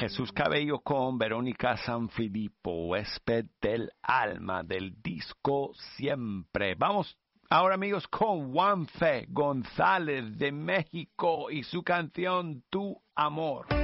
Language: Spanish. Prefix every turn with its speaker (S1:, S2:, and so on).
S1: Jesús Cabello con Verónica Sanfilippo, huésped del alma del disco Siempre. Vamos ahora amigos con Juanfe González de México y su canción Tu Amor.